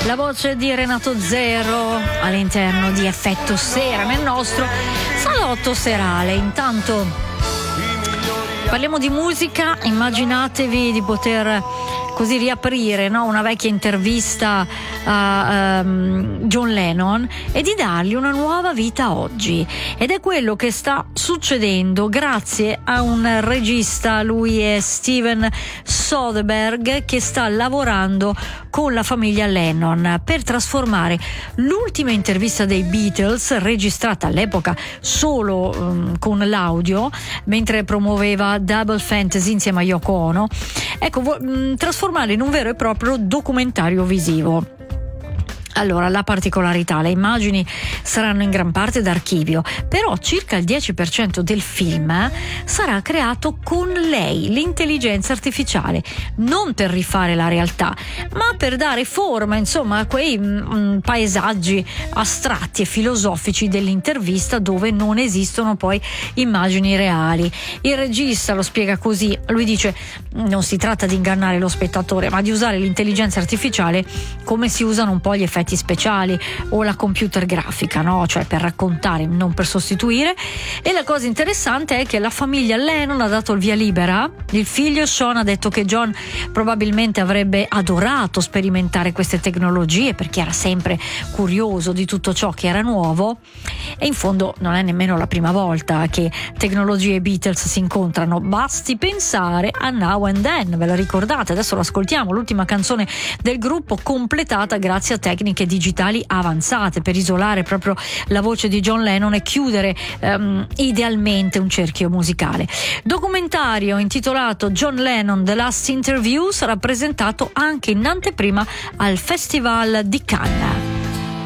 La voce di Renato Zero all'interno di Effetto Sera nel nostro salotto serale. Intanto parliamo di musica, immaginatevi di poter così riaprire, no, una vecchia intervista a John Lennon e di dargli una nuova vita oggi, ed è quello che sta succedendo grazie a un regista, lui è Steven Soderbergh, che sta lavorando con la famiglia Lennon per trasformare l'ultima intervista dei Beatles, registrata all'epoca solo con l'audio mentre promuoveva Double Fantasy insieme a Yoko Ono, ecco, trasformarla in un vero e proprio documentario visivo. Allora, la particolarità, le immagini saranno in gran parte d'archivio, però circa il 10% del film sarà creato con lei, l'intelligenza artificiale, non per rifare la realtà, ma per dare forma, insomma, a quei paesaggi astratti e filosofici dell'intervista dove non esistono poi immagini reali. Il regista lo spiega così, lui dice: non si tratta di ingannare lo spettatore, ma di usare l'intelligenza artificiale come si usano un po' gli effetti speciali o la computer grafica, no? Cioè per raccontare, non per sostituire. E la cosa interessante è che la famiglia Lennon ha dato il via libera. Il figlio Sean ha detto che John probabilmente avrebbe adorato sperimentare queste tecnologie perché era sempre curioso di tutto ciò che era nuovo, e in fondo non è nemmeno la prima volta che tecnologie e Beatles si incontrano, basti pensare a Now and Then, ve la ricordate? Adesso lo ascoltiamo, l'ultima canzone del gruppo completata grazie a tecniche digitali avanzate per isolare proprio la voce di John Lennon e chiudere idealmente un cerchio musicale. Documentario intitolato John Lennon The Last Interview sarà presentato anche in anteprima al Festival di Cannes.